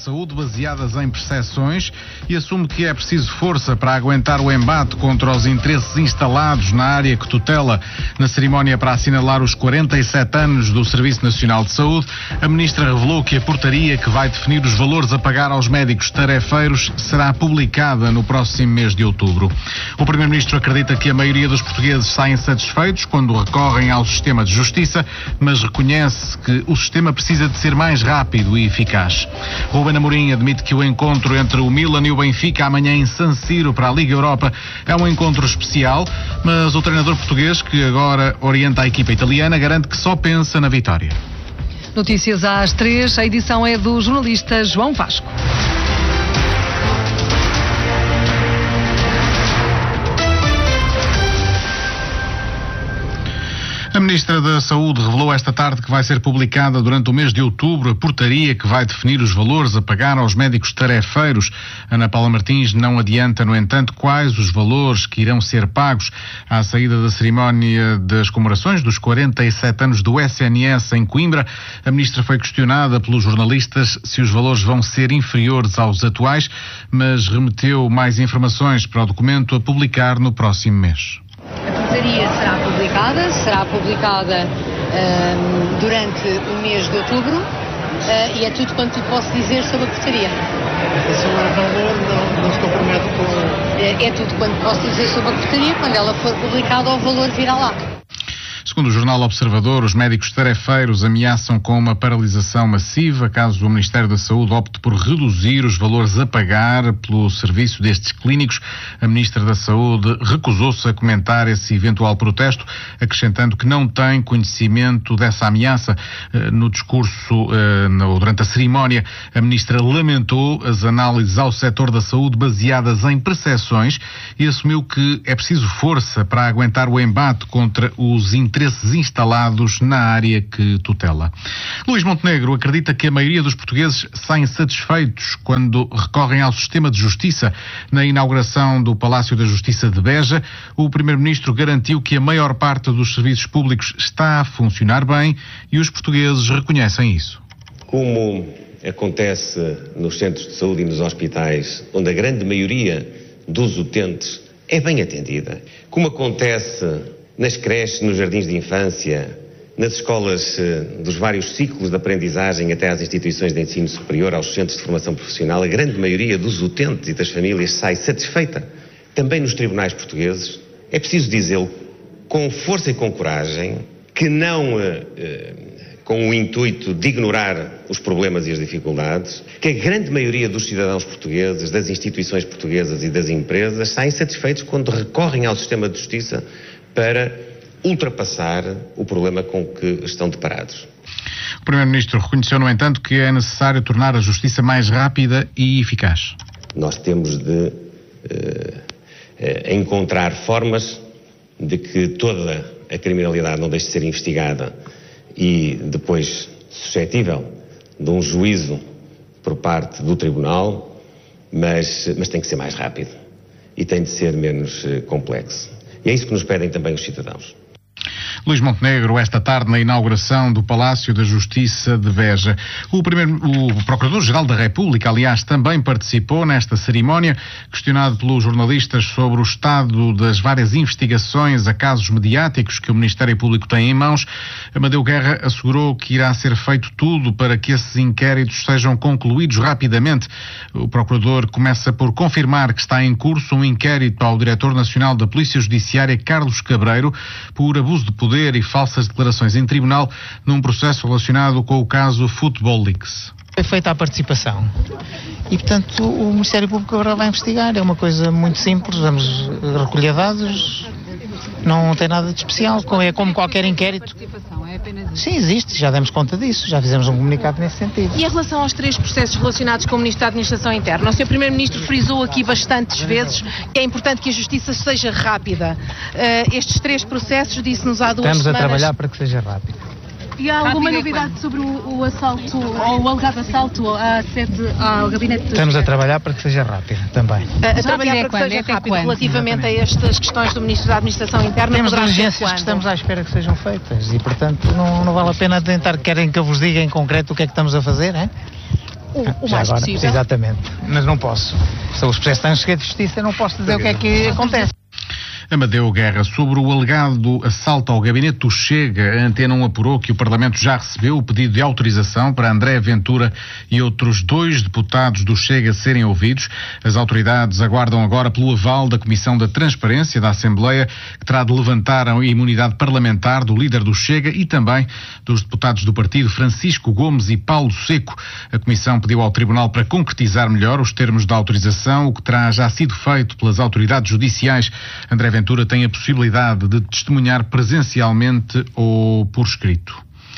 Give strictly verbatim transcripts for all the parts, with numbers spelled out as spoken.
Saúde baseadas em percepções e assume que é preciso força para aguentar o embate contra os interesses instalados na área que tutela. Na cerimónia para assinalar os quarenta e sete anos do Serviço Nacional de Saúde, a ministra revelou que a portaria que vai definir os valores a pagar aos médicos tarefeiros será publicada no próximo mês de outubro. O primeiro-ministro acredita que a maioria dos portugueses saem satisfeitos quando recorrem ao sistema de justiça, mas reconhece que o sistema precisa de ser mais rápido e eficaz. Ruben Amorim admite que o encontro entre o Milan e o Benfica amanhã em San Siro para a Liga Europa é um encontro especial, mas o treinador português, que agora orienta a equipa italiana, garante que só pensa na vitória. Notícias às três, a edição é do jornalista João Vasco. A Ministra da Saúde revelou esta tarde que vai ser publicada durante o mês de outubro a portaria que vai definir os valores a pagar aos médicos tarefeiros. Ana Paula Martins não adianta, no entanto, quais os valores que irão ser pagos. À saída da cerimónia das comemorações dos quarenta e sete anos do S N S em Coimbra, a Ministra foi questionada pelos jornalistas se os valores vão ser inferiores aos atuais, mas remeteu mais informações para o documento a publicar no próximo mês. A portaria será publicada, será publicada um, durante o mês de outubro uh, e é tudo quanto posso dizer sobre a portaria. Sobre o valor, não, não se compromete com... É, é tudo quanto posso dizer sobre a portaria. Quando ela for publicada, o valor virá lá. Segundo o jornal Observador, os médicos tarefeiros ameaçam com uma paralisação massiva caso o Ministério da Saúde opte por reduzir os valores a pagar pelo serviço destes clínicos. A Ministra da Saúde recusou-se a comentar esse eventual protesto, acrescentando que não tem conhecimento dessa ameaça. No discurso, durante a cerimónia, a Ministra lamentou as análises ao setor da saúde baseadas em percepções e assumiu que é preciso força para aguentar o embate contra os interesses instalados na área que tutela. Luís Montenegro acredita que a maioria dos portugueses saem satisfeitos quando recorrem ao sistema de justiça. Na inauguração do Palácio da Justiça de Beja, o Primeiro-Ministro garantiu que a maior parte dos serviços públicos está a funcionar bem e os portugueses reconhecem isso. Como acontece nos centros de saúde e nos hospitais, onde a grande maioria dos utentes é bem atendida, como acontece nas creches, nos jardins de infância, nas escolas uh, dos vários ciclos de aprendizagem até às instituições de ensino superior, aos centros de formação profissional, a grande maioria dos utentes e das famílias sai satisfeita. Também nos tribunais portugueses, é preciso dizê-lo com força e com coragem, que não uh, uh, com o intuito de ignorar os problemas e as dificuldades, que a grande maioria dos cidadãos portugueses, das instituições portuguesas e das empresas saem satisfeitos quando recorrem ao sistema de justiça para ultrapassar o problema com que estão deparados. O Primeiro-Ministro reconheceu, no entanto, que é necessário tornar a justiça mais rápida e eficaz. Nós temos de uh, uh, encontrar formas de que toda a criminalidade não deixe de ser investigada e depois suscetível de um juízo por parte do Tribunal, mas, mas tem que ser mais rápido e tem de ser menos uh, complexo. E é isso que nos pedem também os cidadãos. Luís Montenegro, esta tarde, na inauguração do Palácio da Justiça de Beja. O, primeiro, o Procurador-Geral da República, aliás, também participou nesta cerimónia, questionado pelos jornalistas sobre o estado das várias investigações a casos mediáticos que o Ministério Público tem em mãos. Amadeu Guerra assegurou que irá ser feito tudo para que esses inquéritos sejam concluídos rapidamente. O Procurador começa por confirmar que está em curso um inquérito ao Diretor Nacional da Polícia Judiciária, Carlos Cabreiro, por abuso de poder e falsas declarações em tribunal num processo relacionado com o caso Football Leaks. Foi feita a participação e, portanto, o Ministério Público agora vai investigar. É uma coisa muito simples, vamos recolher dados, não tem nada de especial, é como qualquer inquérito. Sim, existe, já demos conta disso, já fizemos um comunicado nesse sentido. E em relação aos três processos relacionados com o Ministro da Administração Interna, o senhor Primeiro-Ministro frisou aqui bastantes vezes que é importante que a Justiça seja rápida. Uh, estes três processos, disse-nos há duas Estamos semanas... a trabalhar para que seja rápido. E há alguma novidade sobre o, o assalto, ou o alegado assalto à sede, ao gabinete... Estamos a trabalhar para que seja rápido, também. A, a trabalhar é para quando? que seja Até rápido quando? relativamente a estas questões do Ministro da Administração Interna. Temos poderá ser diligências quando? que estamos à espera que sejam feitas e, portanto, não, não vale a pena tentar, querem que eu vos diga em concreto o que é que estamos a fazer, é? o, o Já mais agora, possível. exatamente, mas não posso. São os processos de justiça, não posso dizer o que é que acontece. Amadeu Guerra, sobre o alegado assalto ao gabinete do Chega, a Antena um apurou que o Parlamento já recebeu o pedido de autorização para André Ventura e outros dois deputados do Chega serem ouvidos. As autoridades aguardam agora pelo aval da Comissão da Transparência da Assembleia, que terá de levantar a imunidade parlamentar do líder do Chega e também dos deputados do partido Francisco Gomes e Paulo Seco. A Comissão pediu ao Tribunal para concretizar melhor os termos da autorização, o que terá já sido feito pelas autoridades judiciais. André Ventura Ventura tem a possibilidade de testemunhar presencialmente ou por escrito.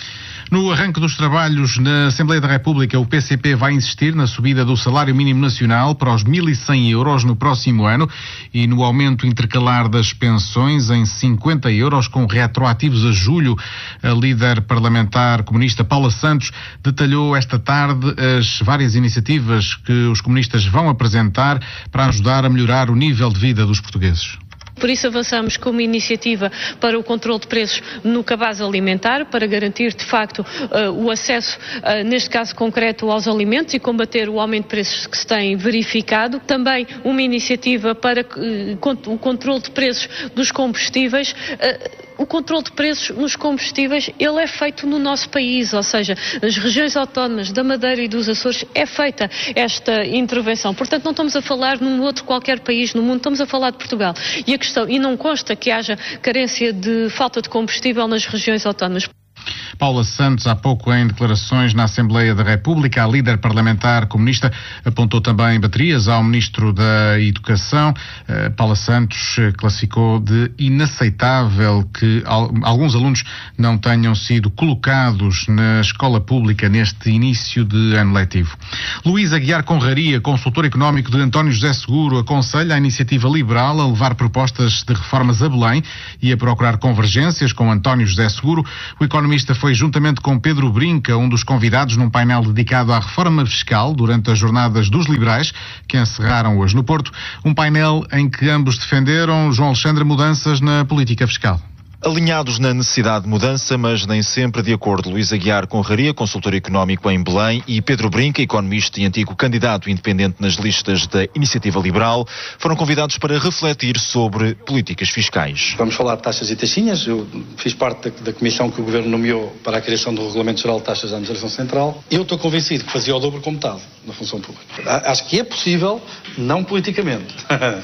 No arranque dos trabalhos na Assembleia da República, o P C P vai insistir na subida do salário mínimo nacional para os mil e cem euros no próximo ano e no aumento intercalar das pensões em cinquenta euros com retroativos a julho. A líder parlamentar comunista Paula Santos detalhou esta tarde as várias iniciativas que os comunistas vão apresentar para ajudar a melhorar o nível de vida dos portugueses. Por isso avançamos com uma iniciativa para o controle de preços no cabaz alimentar, para garantir de facto uh, o acesso, uh, neste caso concreto, aos alimentos e combater o aumento de preços que se tem verificado. Também uma iniciativa para uh, o controle de preços dos combustíveis. Uh, O controle de preços nos combustíveis, ele é feito no nosso país, ou seja, nas regiões autónomas da Madeira e dos Açores é feita esta intervenção. Portanto, não estamos a falar num outro qualquer país no mundo, estamos a falar de Portugal. E a questão, e não consta que haja carência de falta de combustível nas regiões autónomas. Paula Santos, há pouco em declarações na Assembleia da República, a líder parlamentar comunista apontou também baterias ao Ministro da Educação. Paula Santos classificou de inaceitável que alguns alunos não tenham sido colocados na escola pública neste início de ano letivo. Luís Aguiar Conraria, consultor económico de António José Seguro, aconselha a iniciativa liberal a levar propostas de reformas a Belém e a procurar convergências com António José Seguro. O economista foi juntamente com Pedro Brinca, um dos convidados num painel dedicado à reforma fiscal durante as jornadas dos liberais, que encerraram hoje no Porto, um painel em que ambos defenderam, João Alexandre, mudanças na política fiscal. Alinhados na necessidade de mudança, mas nem sempre de acordo. Luís Aguiar Conraria, consultor económico em Belém, e Pedro Brinca, economista e antigo candidato independente nas listas da Iniciativa Liberal, foram convidados para refletir sobre políticas fiscais. Vamos falar de taxas e taxinhas. Eu fiz parte da, da comissão que o Governo nomeou para a criação do Regulamento Geral de Taxas da Administração Central. Eu estou convencido que fazia o dobro com metade na função pública. Acho que é possível, não politicamente,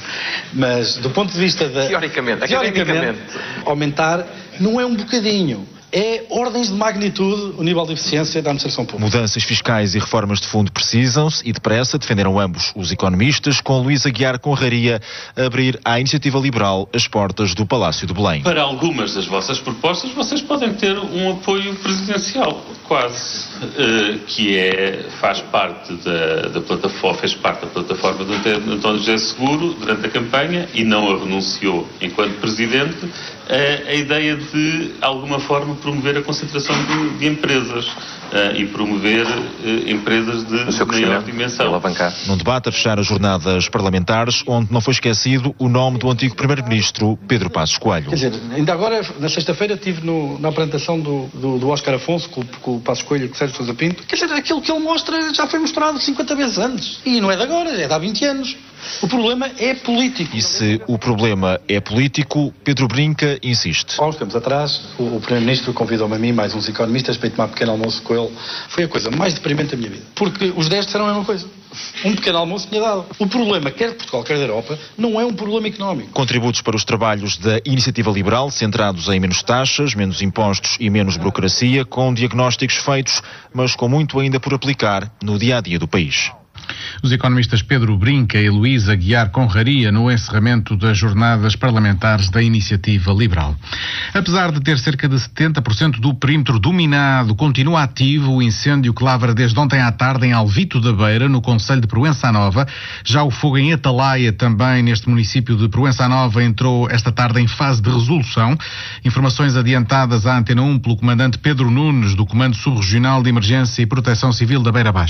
mas do ponto de vista da... Teoricamente, teoricamente aumentar não é um bocadinho, é ordens de magnitude o nível de eficiência da administração pública. Mudanças fiscais e reformas de fundo precisam-se e depressa, defenderam ambos os economistas, com Luís Aguiar Conraria a abrir à Iniciativa Liberal as portas do Palácio de Belém. Para algumas das vossas propostas, vocês podem ter um apoio presidencial, quase, uh, que é, faz parte da, da plataforma, fez parte da plataforma do António José Seguro durante a campanha e não a renunciou enquanto presidente, uh, a ideia de, de alguma forma, promover a concentração de, de empresas uh, e promover uh, empresas de maior dimensão. Num debate a fechar as jornadas parlamentares, onde não foi esquecido o nome do antigo primeiro-ministro Pedro Passos Coelho. Quer dizer, ainda agora, na sexta-feira, estive no, na apresentação do, do, do Óscar Afonso com, com o Passos Coelho e com o Sérgio Sousa Pinto. Quer dizer, aquilo que ele mostra já foi mostrado cinquenta vezes antes. E não é de agora, é de há vinte anos. O problema é político. E se o problema é político, Pedro Brinca insiste. Há uns tempos atrás, o, o Primeiro-Ministro convidou-me a mim, mais uns economistas, para ir tomar um pequeno almoço com ele. Foi a coisa mais deprimente da minha vida. Porque os dez disseram a mesma coisa. Um pequeno almoço tinha dado. O problema, quer de Portugal, quer da Europa, não é um problema económico. Contributos para os trabalhos da Iniciativa Liberal, centrados em menos taxas, menos impostos e menos burocracia, com diagnósticos feitos, mas com muito ainda por aplicar no dia-a-dia do país. Os economistas Pedro Brinca e Luís Aguiar Conraria no encerramento das jornadas parlamentares da Iniciativa Liberal. Apesar de ter cerca de setenta por cento do perímetro dominado, continua ativo o incêndio que lavra desde ontem à tarde em Alvito da Beira, no concelho de Proença Nova. Já o fogo em Atalaia, também neste município de Proença Nova, entrou esta tarde em fase de resolução. Informações adiantadas à Antena um pelo comandante Pedro Nunes, do Comando Subregional de Emergência e Proteção Civil da Beira Baixa.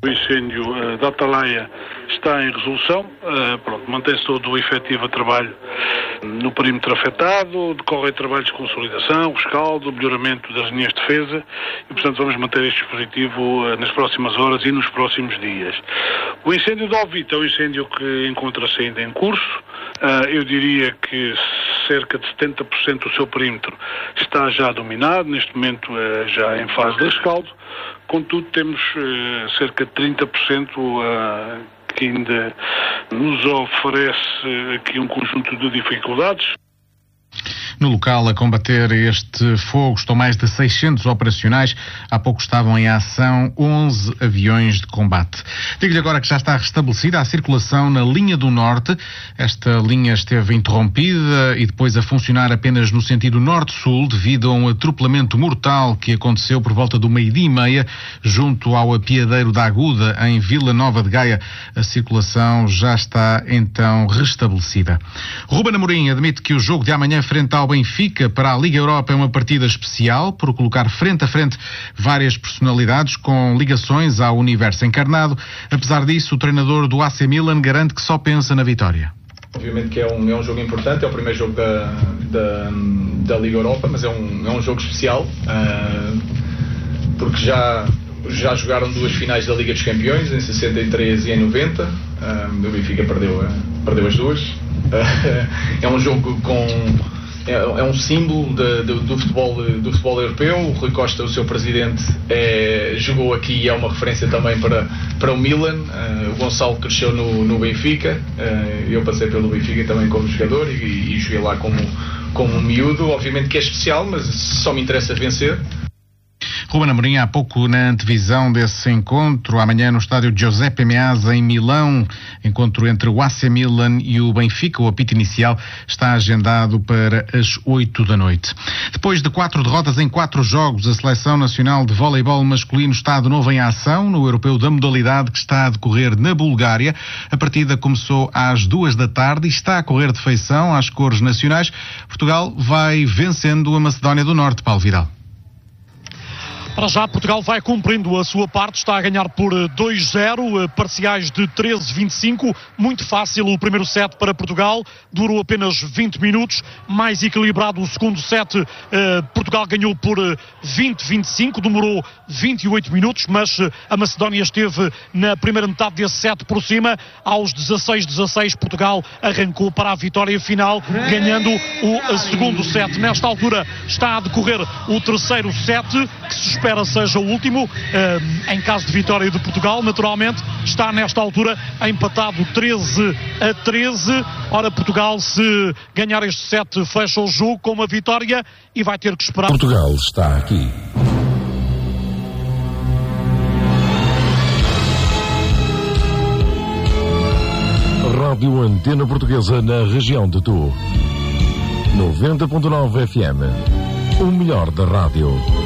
O incêndio uh, da Atalaia está em resolução, uh, pronto, mantém-se todo o efetivo a trabalho no perímetro afetado, decorrem trabalhos de consolidação, rescaldo, melhoramento das linhas de defesa e, portanto, vamos manter este dispositivo uh, nas próximas horas e nos próximos dias. O incêndio de Alvite é um incêndio que encontra-se ainda em curso. Uh, eu diria que cerca de setenta por cento do seu perímetro está já dominado, neste momento uh, já em fase de rescaldo. Contudo, temos uh, cerca de trinta por cento uh, que ainda nos oferece aqui um conjunto de dificuldades. No local, a combater este fogo estão mais de seiscentos operacionais. Há pouco estavam em ação onze aviões de combate. Digo-lhe agora que já está restabelecida a circulação na linha do Norte. Esta linha esteve interrompida e depois a funcionar apenas no sentido Norte-Sul devido a um atropelamento mortal que aconteceu por volta do meio-dia e meia junto ao apiadeiro da Aguda, em Vila Nova de Gaia. A circulação já está então restabelecida. Ruben Amorim admite que o jogo de amanhã frente ao Benfica para a Liga Europa é uma partida especial por colocar frente a frente várias personalidades com ligações ao universo encarnado. Apesar disso, o treinador do A C Milan garante que só pensa na vitória. Obviamente que é um, é um jogo importante, é o primeiro jogo da, da, da Liga Europa, mas é um, é um jogo especial, uh, porque já, já jogaram duas finais da Liga dos Campeões, em sessenta e três e em noventa, uh, o Benfica perdeu, uh, perdeu as duas. Uh, é um jogo com... É, é um símbolo de, de, do, futebol, do futebol europeu. O Rui Costa, o seu presidente, é, jogou aqui e é uma referência também para, para o Milan. Uh, o Gonçalo cresceu no, no Benfica, uh, eu passei pelo Benfica também como jogador e, e joguei lá como, como um miúdo. Obviamente que é especial, mas só me interessa vencer. Ruben Amorim, há pouco na antevisão desse encontro, amanhã no estádio Giuseppe Meazza em Milão, encontro entre o A C Milan e o Benfica. O apito inicial está agendado para as oito da noite. Depois de quatro derrotas em quatro jogos, a Seleção Nacional de Voleibol Masculino está de novo em ação no Europeu da modalidade que está a decorrer na Bulgária. A partida começou às duas da tarde e está a correr de feição às cores nacionais. Portugal vai vencendo a Macedónia do Norte, Paulo Vidal. Para já, Portugal vai cumprindo a sua parte, está a ganhar por dois zero, parciais de treze a vinte e cinco, muito fácil o primeiro set para Portugal, durou apenas vinte minutos, mais equilibrado o segundo set, eh, Portugal ganhou por vinte a vinte e cinco, demorou vinte e oito minutos, mas a Macedónia esteve na primeira metade desse set por cima, aos dezasseis a dezasseis Portugal arrancou para a vitória final, ganhando o segundo set. Nesta altura está a decorrer o terceiro set, que se espera seja o último, em caso de vitória de Portugal, naturalmente, está nesta altura empatado treze a treze. Ora, Portugal, se ganhar este set, fecha o jogo com uma vitória e vai ter que esperar. Portugal está aqui. Rádio Antena Portuguesa na região de Tu. noventa ponto nove F M. O melhor da rádio.